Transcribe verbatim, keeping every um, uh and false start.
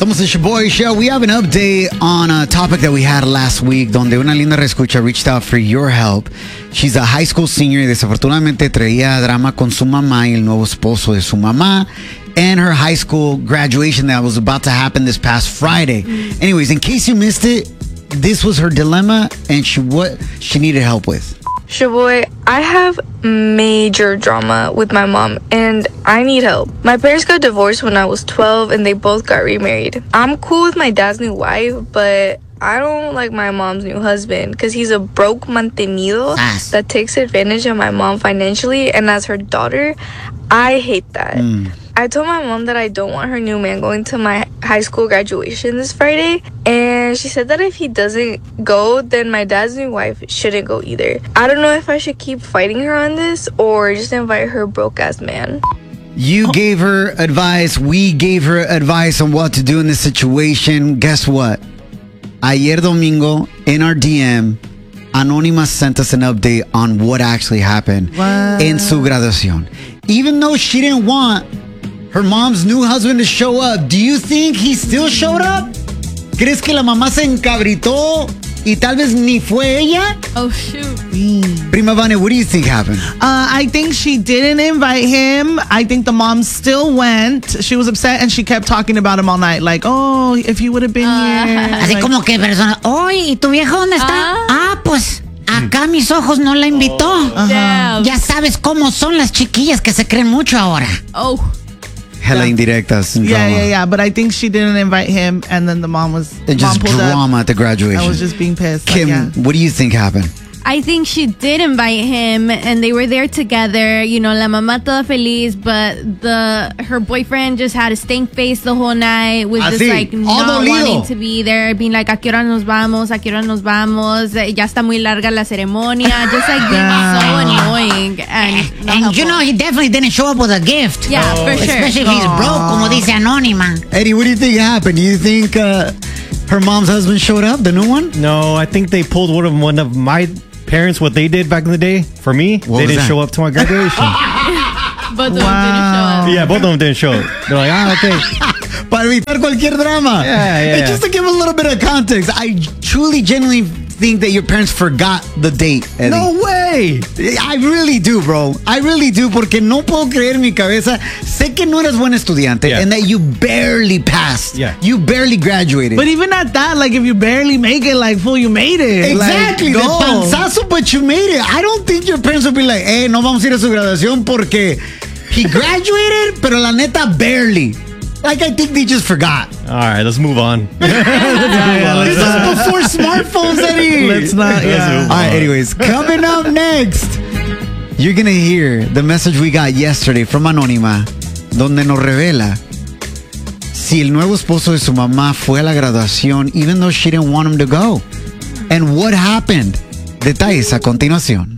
Somos the Shaboy Show. We have an update on a topic that we had last week, donde una linda reescucha reached out for your help. She's a high school senior y desafortunadamente traía drama con su mamá y el nuevo esposo de su mamá and her high school graduation that was about to happen this past Friday. Mm. Anyways, in case you missed it, this was her dilemma and she what she needed help with. Shaboy, I have major drama with my mom and I need help. My parents got divorced when I was twelve and they both got remarried. I'm cool with my dad's new wife, but I don't like my mom's new husband because he's a broke mantenido Ass. that takes advantage of my mom financially, and as her daughter, I hate that. Mm. I told my mom that I don't want her new man going to my high school graduation this Friday, and she said that if he doesn't go, then my dad's new wife shouldn't go either. I don't know if I should keep fighting her on this or just invite her broke-ass man. You gave her advice. We gave her advice on what to do in this situation. Guess what? Ayer domingo, in our D M, Anonymous sent us an update on what actually happened what? in su graduación. Even though she didn't want her mom's new husband to show up, do you think he still showed up? ¿Crees que la mamá se encabritó y tal vez ni fue ella? Oh, shoot. Prima Vane, what do you think happened? Uh, I think she didn't invite him. I think the mom still went. She was upset and she kept talking about him all night. Like, oh, if he would have been uh, here. Así like, como que persona, oye, ¿y tu viejo dónde está? Uh, ah, pues acá mis ojos no la invitó. Oh, uh-huh. Ya sabes cómo son las chiquillas que se creen mucho ahora. Oh. Hella yeah. indirectas. Yeah, drama. yeah, yeah. But I think she didn't invite him, and then the mom was and just mom drama up. at the graduation. I was just being pissed. Kim, like, yeah. what do you think happened? I think she did invite him, and they were there together. You know, la mamá toda feliz, but the her boyfriend just had a stank face the whole night. Was Así, just like not dolido. wanting to be there, being like, ¿a qué hora nos vamos? ¿A qué hora nos vamos? Ya está muy larga la ceremonia. Just like being so annoying and And, not and you know, he definitely didn't show up with a gift. Yeah, oh. for sure. Especially if he's broke, como dice Anónima. Eddie, what do you think happened? Do you think uh, her mom's husband showed up, the new one? No, I think they pulled one of one of my parents, what they did back in the day. For me, what they didn't that? show up to my graduation. Both of wow. them didn't show up. Yeah, both of them didn't show up. They're like, ah, okay. Para evitar cualquier drama. Yeah, yeah, and yeah. just to give a little bit of context, I truly, genuinely think that your parents forgot the date, Eddie. No way. I really do, bro. I really do, porque no puedo creer en mi cabeza. Sé que no eres buen estudiante, yeah. and that you barely passed. Yeah. You barely graduated. But even at that, like, if you barely make it, like, fool, you made it. Exactly. Like, The go. panzazo, but you made it. I don't think your parents would be like, hey, no vamos a ir a su graduación porque he graduated, pero la neta, barely. Like, I think they just forgot. All right, let's move on. This was before smartphones, Eddie. Let's not, yeah. All right, anyways, coming up next, you're going to hear the message we got yesterday from Anónima, donde nos revela si el nuevo esposo de su mamá fue a la graduación, even though she didn't want him to go. And what happened? Detalles a continuación.